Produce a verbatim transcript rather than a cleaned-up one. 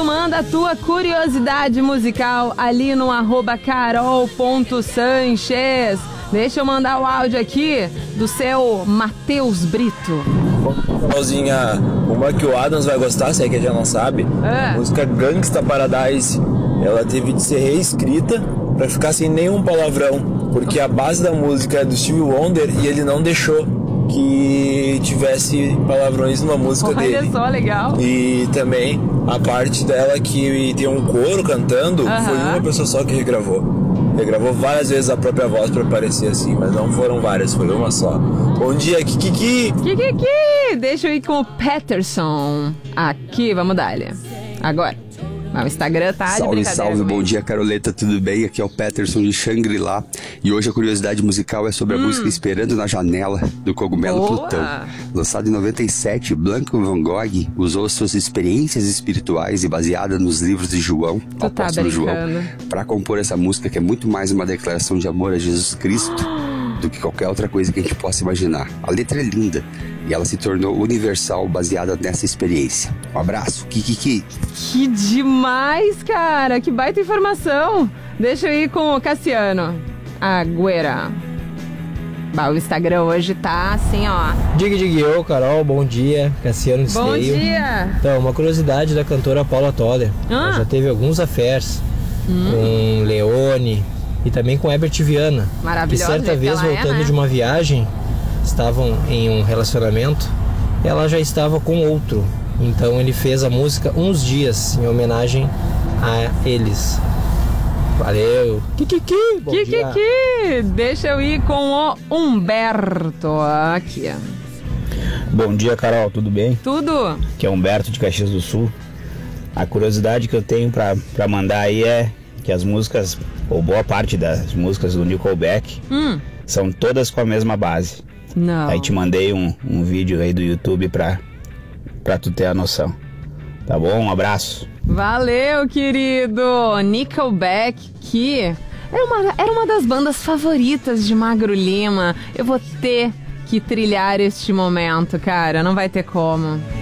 manda a tua curiosidade musical ali no arroba carol ponto sanches. Deixa eu mandar o áudio aqui do seu Matheus Brito. Carolzinha, uma que o Adams vai gostar, se é que já não sabe, é. A música Gangsta Paradise. Ela teve de ser reescrita pra ficar sem nenhum palavrão, porque a base da música é do Stevie Wonder e ele não deixou que tivesse palavrões numa música Olha dele. Olha só, legal. E também a parte dela que tem um coro cantando, uh-huh. foi uma pessoa só que regravou. Regravou várias vezes a própria voz pra parecer assim, mas não foram várias, foi uma só. Bom dia, Kikiki! Kikiki! Deixa eu ir com o Peterson. Aqui, vamos dar-lhe. Agora. O Instagram tá de Salve, brincadeira salve, comigo. bom dia, Caroleta, tudo bem? Aqui é o Peterson de Shangri-La. E hoje a curiosidade musical é sobre a hum. música Esperando na Janela, do Cogumelo Boa. Plutão. Lançado em noventa e sete, Blanco Van Gogh usou suas experiências espirituais e baseada nos livros de João, tu apóstolo tá João, brincando. para compor essa música que é muito mais uma declaração de amor a Jesus Cristo do que qualquer outra coisa que a gente possa imaginar. A letra é linda e ela se tornou universal baseada nessa experiência. Um abraço, Kikiki! Que demais, cara! Que baita informação! Deixa eu ir com o Cassiano Agüera. Bah, o Instagram hoje tá assim, ó. Diga, diga eu, Carol, bom dia. Cassiano de Bom Esteio. dia! Então, uma curiosidade da cantora Paula Toller. Ah. Ela já teve alguns affairs hum. com Leone e também com Herbert Viana. Maravilhosa. Que certa vez, voltando é, né? de uma viagem, estavam em um relacionamento, ela já estava com outro. Então ele fez a música Uns Dias, em homenagem a eles. Valeu! Kikiki! Bom Kikiki! dia. Deixa eu ir com o Humberto aqui. Bom dia, Carol, tudo bem? Tudo! Aqui é Humberto de Caxias do Sul. A curiosidade que eu tenho pra, pra mandar aí é que as músicas, ou boa parte das músicas do Nickelback, hum. são todas com a mesma base. Não. Aí te mandei um, um vídeo aí do YouTube pra, pra tu ter a noção. Tá bom? Um abraço. Valeu, querido! Nickelback, que era uma, era uma das bandas favoritas de Magro Lima. Eu vou ter que trilhar este momento, cara. Não vai ter como.